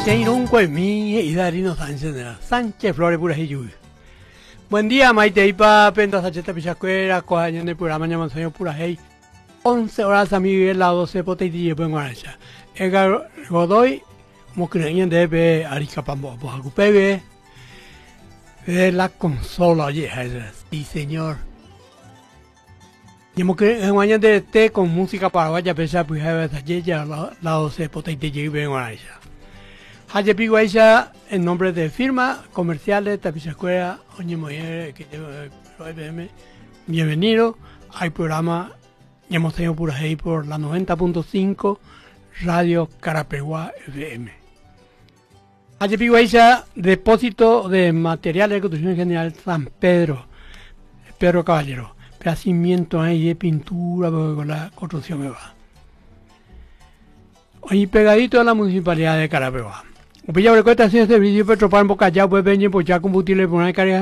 Sánchez Flores Puras y Lluvia. Buen día, Maite Ipa, Penta Sacheta Pichascuera, coaño en el programa llamado Señor Purajey. 11 horas a Miguel, la 12 potete y pues guaracha. Edgar Godoy, Mocreñen de P. Aricapambo, Pojacupegue. De la consola, oye, sí, señor. Y en mañana de té con música paraguaya, pesa pues la 12 potete y pues guaracha. Haye Piguaisha, en nombre de firma comerciales, Tapizacuera, Oñe Moyer, que FM, bienvenido al programa Hemos tenido Purajey por la 90.5 Radio Carapeguá FM. Haye Piguaisha, depósito de materiales de construcción general San Pedro, Pedro Caballero, placimiento ahí de pintura, porque con la construcción me va. Hoy pegadito a la municipalidad de Carapeguá. Upilla Brecueta, si este vídeo Petropar en Bocallao, pues venir por ya combustible por una carga